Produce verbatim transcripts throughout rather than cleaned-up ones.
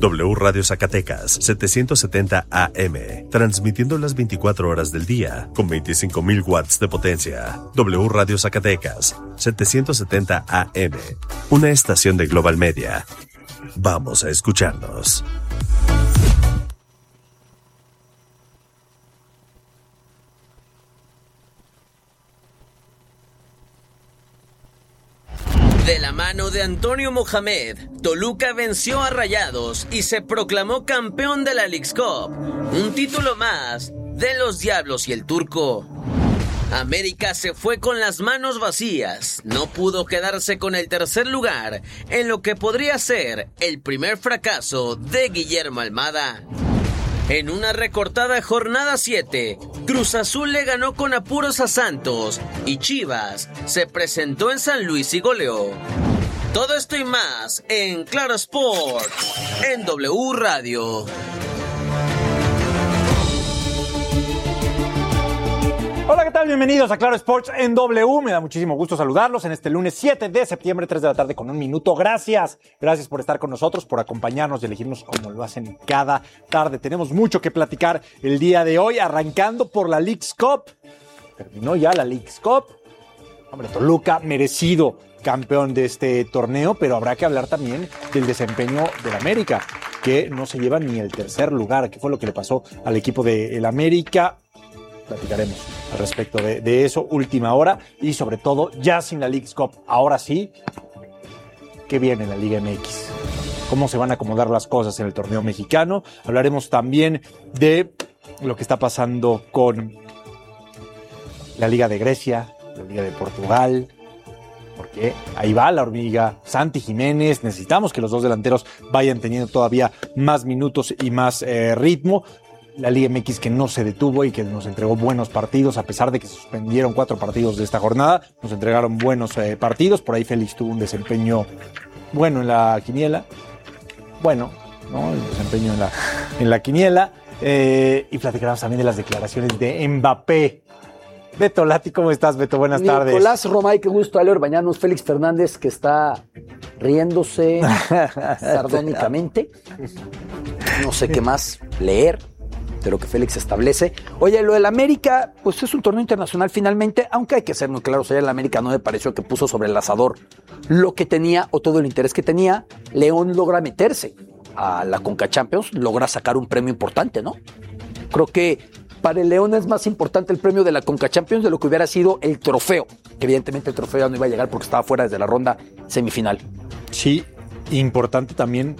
W Radio Zacatecas, setecientos setenta A M, transmitiendo las veinticuatro horas del día, con veinticinco mil watts de potencia. W Radio Zacatecas, setecientos setenta A M, una estación de Global Media. Vamos a escucharnos. De la mano de Antonio Mohamed, Toluca venció a Rayados y se proclamó campeón de la Leagues Cup. Un título más de los Diablos y el Turco. América se fue con las manos vacías. No pudo quedarse con el tercer lugar en lo que podría ser el primer fracaso de Guillermo Almada. En una recortada jornada siete, Cruz Azul le ganó con apuros a Santos y Chivas se presentó en San Luis y goleó. Todo esto y más en Claro Sports, en W Radio. Hola, ¿qué tal? Bienvenidos a Claro Sports en W. Me da muchísimo gusto saludarlos en este lunes siete de septiembre, tres de la tarde con un minuto. Gracias, gracias por estar con nosotros, por acompañarnos y elegirnos como lo hacen cada tarde. Tenemos mucho que platicar el día de hoy, arrancando por la Leagues Cup. Terminó ya la Leagues Cup. Hombre, Toluca, merecido campeón de este torneo, pero habrá que hablar también del desempeño del América, que no se lleva ni el tercer lugar. ¿Qué fue lo que le pasó al equipo del América? Platicaremos al respecto de, de eso, última hora, y sobre todo, ya sin la Leagues Cup, ahora sí, ¿qué viene en la Liga M X? ¿Cómo se van a acomodar las cosas en el torneo mexicano? Hablaremos también de lo que está pasando con la Liga de Grecia, la Liga de Portugal, porque ahí va la hormiga, Santi Jiménez. Necesitamos que los dos delanteros vayan teniendo todavía más minutos y más eh, ritmo. La Liga M X que no se detuvo y que nos entregó buenos partidos, a pesar de que se suspendieron cuatro partidos de esta jornada, nos entregaron buenos eh, partidos. Por ahí Félix tuvo un desempeño bueno en la quiniela, bueno, ¿no? El desempeño en la, en la quiniela, eh, y platicaremos también de las declaraciones de Mbappé. Beto Lati, ¿cómo estás, Beto? Buenas Nicolás tardes. Nicolás Romay, qué gusto. Ale Orbañanos, Félix Fernández, que está riéndose sardónicamente. No sé qué más leer de lo que Félix establece. Oye, lo del América, pues es un torneo internacional finalmente, aunque hay que ser muy claros, ayer el América no me pareció que puso sobre el asador lo que tenía o todo el interés que tenía. León logra meterse a la Conca Champions, logra sacar un premio importante, ¿no? Creo que para el León es más importante el premio de la Conca Champions de lo que hubiera sido el trofeo, que evidentemente el trofeo ya no iba a llegar porque estaba fuera desde la ronda semifinal. Sí, importante también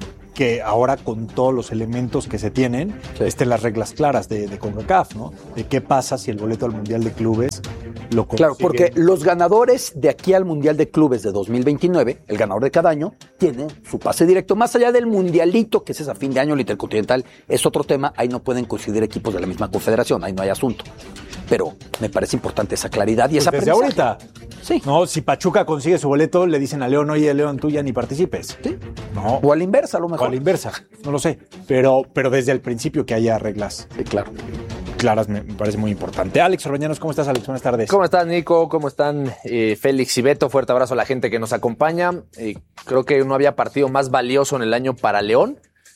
que ahora con todos los elementos que se tienen, sí, estén las reglas claras de, de CONCACAF, ¿no? De qué pasa si el boleto al Mundial de Clubes lo consigue. Claro, porque los ganadores de aquí al Mundial de Clubes de dos mil veintinueve, el ganador de cada año, tiene su pase directo. Más allá del Mundialito, que ese es a fin de año, el Intercontinental, es otro tema. Ahí no pueden coincidir equipos de la misma confederación, ahí no hay asunto. Pero me parece importante esa claridad y pues esa desde ahorita. Sí. No, si Pachuca consigue su boleto, le dicen a León, oye, León, tú ya ni participes. Sí. No. O a la inversa, a lo mejor. O a la inversa, no lo sé. Pero, pero desde el principio que haya reglas. Sí, claro. Claras me, me parece muy importante. Alex Orbañanos, ¿cómo estás, Alex? Buenas tardes. ¿Cómo estás, Nico? ¿Cómo están eh, Félix y Beto? Fuerte abrazo a la gente que nos acompaña. Eh, creo que no había partido más valioso en el año para León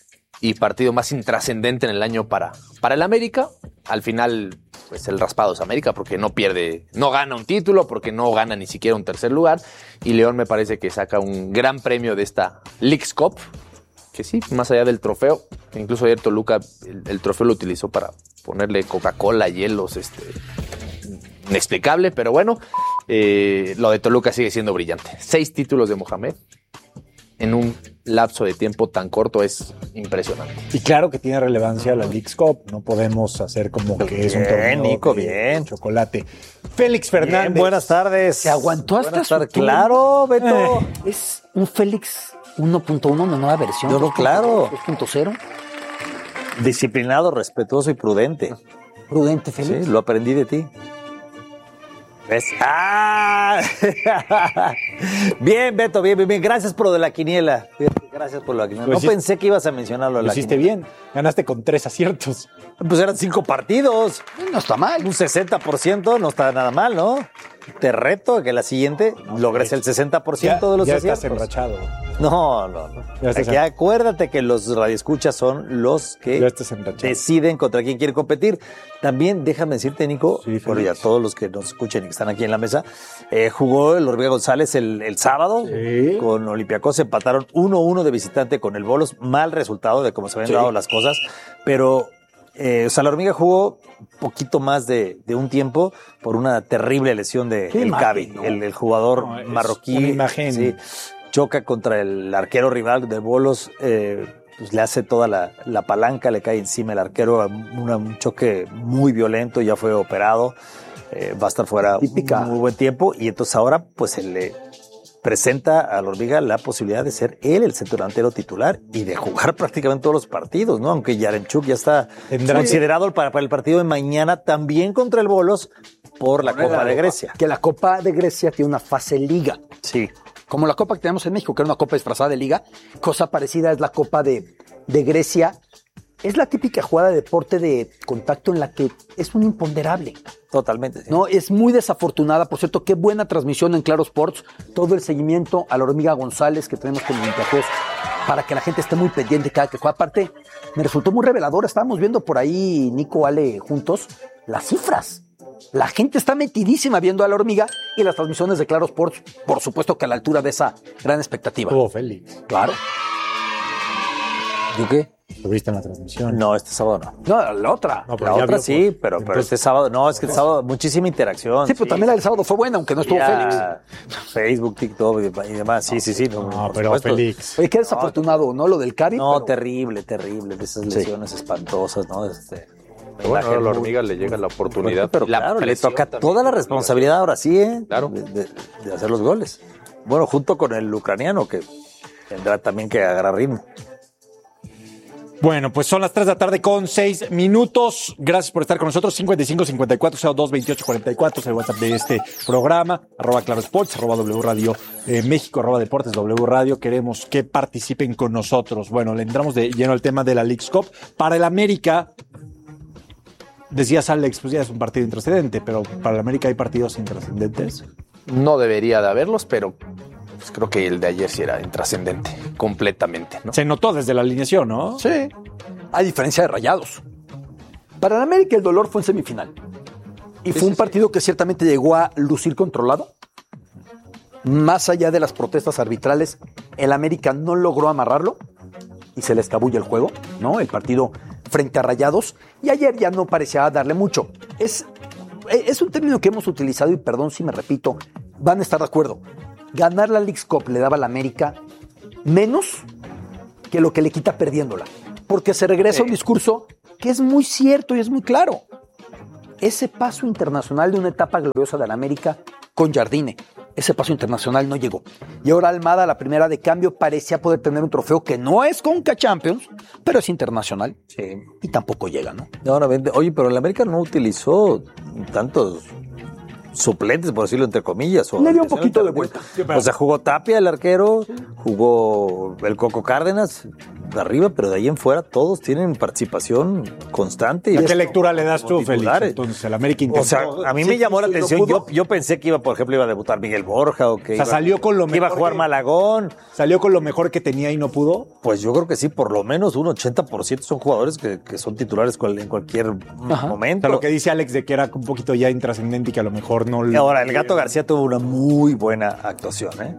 y partido más intrascendente en el año para, para el América. Al final, pues el raspado es América porque no pierde, no gana un título, porque no gana ni siquiera un tercer lugar. Y León me parece que saca un gran premio de esta Leagues Cup, que sí, más allá del trofeo, que incluso ayer Toluca el, el trofeo lo utilizó para ponerle Coca-Cola, hielos, este, inexplicable, pero bueno, eh, lo de Toluca sigue siendo brillante. Seis títulos de Mohamed en un lapso de tiempo tan corto es impresionante. Y claro que tiene relevancia la Leagues Cup, no podemos hacer como que bien, es un torneo Nico, de bien. chocolate. Félix Fernández. Bien, buenas tardes. Se aguantó hasta buenas su tardes. Claro, Beto. Eh. Es un Félix uno punto uno, una nueva versión. Yo lo claro. dos punto cero. Disciplinado, respetuoso y prudente. Prudente, Félix. Sí, lo aprendí de ti. ¿Ves? ¡Ah! Bien, Beto, bien, bien, bien. Gracias por lo de la quiniela. Gracias por lo de la quiniela. No hiciste, pensé que ibas a mencionar lo de lo la hiciste quiniela. bien. Ganaste con tres aciertos. Pues eran cinco partidos. No está mal. Un sesenta por ciento no está nada mal, ¿no? te reto a que la siguiente logres el sesenta por ciento ya, de los ya aciertos. estás enrachado. No, no, no. Ya estás Aquí acuérdate que los radioescuchas son los que Ya estás enrachado. deciden contra quién quiere competir. También déjame decirte, Nico, Sí, bueno, y a Félix. todos los que nos escuchen y que están aquí en la mesa, eh, jugó el Hormiga González el, el sábado Sí. con Olympiacos, empataron uno uno de visitante con el Bolos, mal resultado de cómo se habían Sí. dado las cosas, pero Eh, o sea, la Hormiga jugó un poquito más de, de un tiempo por una terrible lesión de Qué El imagen, Cabi, ¿no? el, el jugador No, es marroquí. una imagen. Sí, choca contra el arquero rival de Bolos, eh, pues le hace toda la, la palanca, le cae encima el arquero, una- un choque muy violento, ya fue operado, eh, va a estar fuera Típica. un muy buen tiempo y entonces ahora pues se le presenta a la Hormiga la posibilidad de ser él el centro delantero titular y de jugar prácticamente todos los partidos, ¿no? Aunque Yarenchuk ya está Tendrá considerado para, para el partido de mañana también contra el Bolos por la Copa de Grecia. Que la Copa de Grecia tiene una fase liga. Sí. Como la Copa que tenemos en México, que era una Copa disfrazada de liga, cosa parecida es la Copa de, de Grecia. Es la típica jugada de deporte de contacto en la que es un imponderable. Totalmente. Sí. No, es muy desafortunada. Por cierto, qué buena transmisión en Claro Sports. Todo el seguimiento a la Hormiga González que tenemos con Olympiacos para que la gente esté muy pendiente cada que juega. Aparte, me resultó muy revelador. Estábamos viendo por ahí, Nico, Ale, juntos, las cifras. La gente está metidísima viendo a la Hormiga y las transmisiones de Claro Sports, por supuesto que a la altura de esa gran expectativa. Estuvo Félix. Claro. ¿Yo qué? Lo viste en la transmisión. No, este sábado no. No, la otra. No, pero La ya otra vio sí, por- pero, pero entonces- este sábado, no, es que el sábado muchísima interacción. Sí, pero también la del sábado fue buena, aunque no estuvo Félix. Ya, Facebook, TikTok y demás, sí, sí, sí. No, No, por pero supuesto. Félix. Oye, qué desafortunado, ¿no? Lo del Cari. No, pero- terrible, terrible, de esas lesiones espantosas, ¿no? Este, Pero bueno, Imagen ahora la muy- hormiga le llega la oportunidad. Pero la claro, le presión toca también. toda la responsabilidad ahora sí, ¿eh? Claro. De, de- de hacer los goles. Bueno, junto con el ucraniano, que tendrá también que agarrar ritmo. Bueno, pues son las tres de la tarde con seis minutos. Gracias por estar con nosotros. cincuenta y cinco, cincuenta y cuatro, cero dos, veintiocho, cuarenta y cuatro es el WhatsApp de este programa. Arroba Claro Sports, arroba W Radio eh, México, arroba Deportes W Radio. Queremos que participen con nosotros. Bueno, le entramos de lleno al tema de la Leagues Cup. Para el América, decías Alex, pues ya es un partido intrascendente, pero para el América hay partidos intrascendentes. No debería de haberlos, pero pues, creo que el de ayer sí era intrascendente, completamente, ¿no? Se notó desde la alineación, ¿no? Sí. A diferencia de Rayados. Para el América el dolor fue en semifinal. Y fue un partido que ciertamente llegó a lucir controlado. Más allá de las protestas arbitrales, el América no logró amarrarlo y se le escabulle el juego, ¿no? El partido frente a Rayados. Y ayer ya no parecía darle mucho. Es, es un término que hemos utilizado y perdón si me repito, van a estar de acuerdo. Ganar la Leagues Cup le daba a la América menos que lo que le quita perdiéndola. Porque se regresa a un discurso que es muy cierto y es muy claro. Ese paso internacional de una etapa gloriosa de la América con Jardine, ese paso internacional no llegó. Y ahora Almada, la primera de cambio, parecía poder tener un trofeo que no es Conca Champions, pero es internacional. Sí. Y tampoco llega, ¿no? No, no, oye, pero el América no utilizó tantos suplentes, por decirlo entre comillas. O Le dio un poquito de vuelta. O sea, jugó Tapia, el arquero, jugó el Coco Cárdenas de arriba, pero de ahí en fuera todos tienen participación constante. y ¿A qué es- lectura le das como tú, Félix? titulares. Entonces, el América intentó. O sea, a mí Sí, me llamó la sí, lo atención. pudo. Yo, yo pensé que iba, por ejemplo, iba a debutar Miguel Borja o que O sea, iba, salió con lo que iba a mejor jugar que- Malagón. ¿Salió con lo mejor que tenía y no pudo? Pues yo creo que sí, por lo menos un ochenta por ciento son jugadores que, que son titulares cual- en cualquier O momento. sea, lo que dice Alex de que era un poquito ya intrascendente y que a lo mejor no... Y ahora, el Gato García tuvo una muy buena actuación, ¿eh?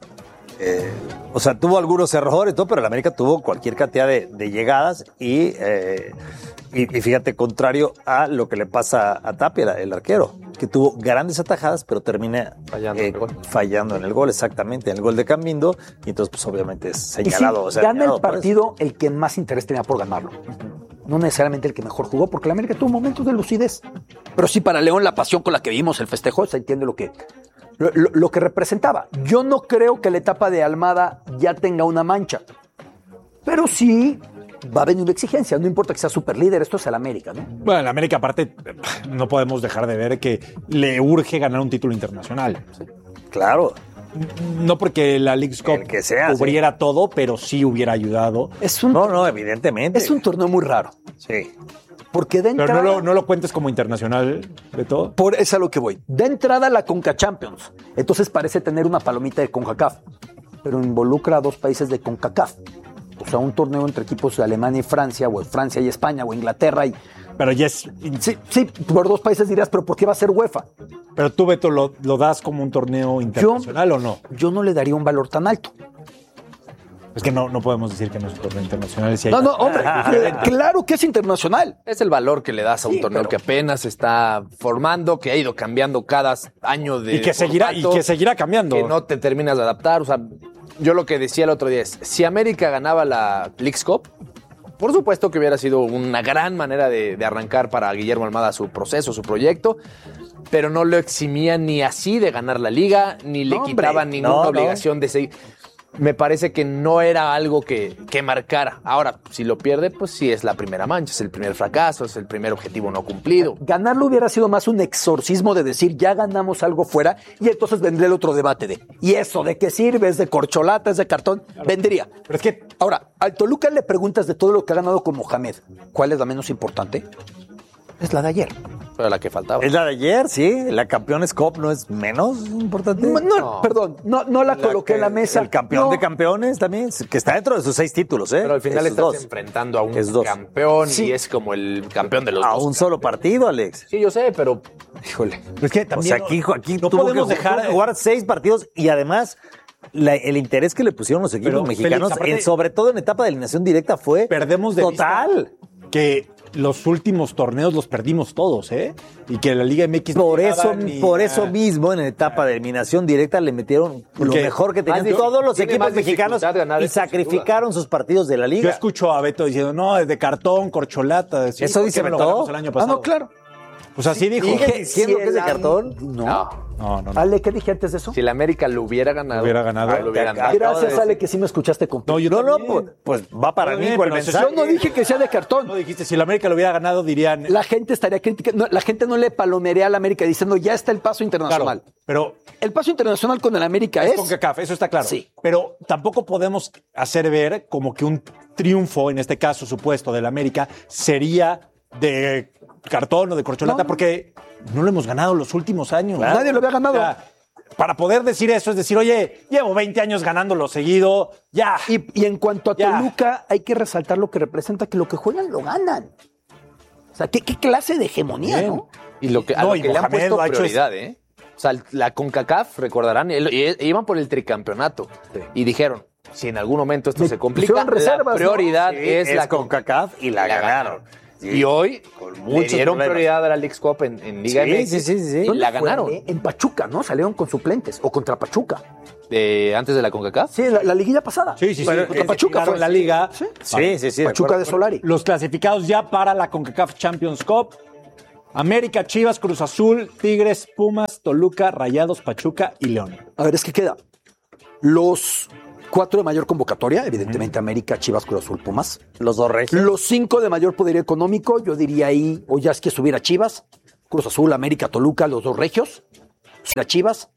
Eh, o sea, tuvo algunos errores y todo, pero el América tuvo cualquier cantidad de, de llegadas y, eh, y, y fíjate, contrario a lo que le pasa a Tapia, el arquero, que tuvo grandes atajadas, pero termina Fallando eh, en el gol. fallando en el gol, exactamente, en el gol de Camindo, y entonces pues obviamente es Y sí, señalado. o sea, gana señalado el por eso. partido el que más interés tenía por ganarlo. No necesariamente el que mejor jugó, porque la América tuvo momentos de lucidez. Pero sí, para León, la pasión con la que vimos el festejo, se entiende lo que, lo, lo- lo que representaba. Yo no creo que la etapa de Almada ya tenga una mancha. Pero sí va a venir una exigencia. No importa que sea superlíder, esto es el América, ¿no? Bueno, el América aparte no podemos dejar de ver que le urge ganar un título internacional. Claro. No porque la Leagues Cup El que sea, cubriera todo, pero sí hubiera ayudado. Es un, No, no, evidentemente. es un torneo muy raro. Sí. Porque de entrada... Pero no lo, no lo cuentes como internacional de todo. Por eso es a lo que voy. De entrada la Conca Champions. Entonces parece tener una palomita de CONCACAF, pero involucra a dos países de CONCACAF. O sea, un torneo entre equipos de Alemania y Francia, o Francia y España, o Inglaterra y... Pero ya es... Sí, sí, por dos países dirás, pero ¿por qué va a ser UEFA? Pero tú, Beto, ¿lo, lo das como un torneo internacional yo, o no? Yo no le daría un valor tan alto. Es que no, no podemos decir que no es un torneo internacional. Si hay... No, no, hombre, claro que es internacional. Es el valor que le das a un Sí, torneo pero- que apenas se está formando, que ha ido cambiando cada año de y que seguirá y formato, que seguirá cambiando. que no te terminas de adaptar. O sea, yo lo que decía el otro día es, si América ganaba la Leagues Cup, por supuesto que hubiera sido una gran manera de, de arrancar para Guillermo Almada su proceso, su proyecto, pero no lo eximía ni así de ganar la liga, ni le No, hombre, quitaba ninguna no, no. obligación de seguir. Me parece que no era algo que, que marcara. Ahora, si lo pierde, pues sí es la primera mancha, es el primer fracaso, es el primer objetivo no cumplido. Ganarlo hubiera sido más un exorcismo de decir, ya ganamos algo fuera, y entonces vendría el otro debate de, ¿y eso de qué sirve? ¿Es de corcholata? ¿Es de cartón? Vendría. Pero es que Ahora, al Toluca le preguntas de todo lo que ha ganado con Mohamed, ¿cuál es la menos importante? Es la de ayer. Pero la que faltaba. Es la de ayer, sí. La Campeones Cup no es menos importante. No, no, perdón, no, no la, coloqué que- en la mesa. El campeón No. de campeones también, que está dentro de sus seis títulos, ¿eh? Pero al final Esos estás dos. enfrentando a un Es dos. campeón Sí. y es como el campeón de los A dos. un solo partido, Alex. Sí, yo sé, pero híjole. es que O también sea, aquí, aquí no tuvo podemos que dejar jugar seis partidos y además la- el interés que le pusieron los equipos Pero, mexicanos, Félix, aparte- en- sobre todo en etapa de eliminación directa, fue perdemos de total. vista que los últimos torneos los perdimos todos, ¿eh? Y que la Liga M X no Por llegaba eso, ni por a- eso mismo, en la etapa de eliminación directa le metieron lo Porque mejor que tenían más dif- todos los tiene equipos más mexicanos dificultad ganar y esto, sin sacrificaron sus partidos de la Yo liga. escucho a Beto diciendo, no, es de cartón, corcholata. Sí, ¿Eso ¿por dice qué me lo Beto? ganamos el año Ah, pasado? no, claro. Pues así dijo. ¿Sigue Dije, diciendo si que es de el- cartón? No. No. No, no, no. Ale, ¿qué dije antes de eso? Si el América lo hubiera ganado. Hubiera ganado. ah, lo hubieran Te dado. acabo Gracias, de Ale, que sí me escuchaste completo. No, yo No, no, también. pues, pues va para Está mí bien, con el pero mensaje. Yo no dije que sea de cartón. No dijiste, si la América lo hubiera ganado, dirían... La gente estaría criticando. No, la gente no le palomerea a la América diciendo ya está el paso internacional. Claro, pero El paso internacional con el América es. con CACAF, eso está claro. Sí. Pero tampoco podemos hacer ver como que un triunfo, en este caso supuesto, del América, sería de cartón o de corcholata, No. porque no lo hemos ganado los últimos años. Nadie lo había ganado. O sea, para poder decir eso es decir, oye, llevo veinte años ganándolo seguido, ya. Y, y en cuanto a Ya. Toluca, hay que resaltar lo que representa, que lo que juegan lo ganan. O sea, ¿qué, qué clase de hegemonía, Bien. no? Y lo que, a No, lo y que le han Mohamed puesto lo ha hecho prioridad, ¿eh? O sea, la CONCACAF, recordarán, el- y- iban por el tricampeonato. Y dijeron, si en algún momento esto Le se complica, pusieron reservas, la ¿no? prioridad Sí, es, es la con CONCACAF y la ganaron. Sí. Y hoy Con le muchos dieron problemas. prioridad a la Leagues Cup en, en Liga Sí, M X. sí, sí, sí, sí. Y ¿Dónde la fue, ganaron. Ale? En Pachuca, ¿no? Salieron con suplentes. O contra Pachuca. Eh, antes de la CONCACAF. Sí, la, la liguilla pasada. Sí, sí, sí. Contra Contra Pachuca fue. en la liga. Sí. Sí, sí, sí. Pachuca de acuerdo. Solari. Los clasificados ya para la CONCACAF Champions Cup. América, Chivas, Cruz Azul, Tigres, Pumas, Toluca, Rayados, Pachuca y León. A ver, es que queda. Los cuatro de mayor convocatoria, evidentemente América, Chivas, Cruz Azul, Pumas. Los dos regios. Los cinco de mayor poder económico, yo diría ahí, o ya es que subiera Chivas, Cruz Azul, América, Toluca, los dos regios. Subiera Chivas,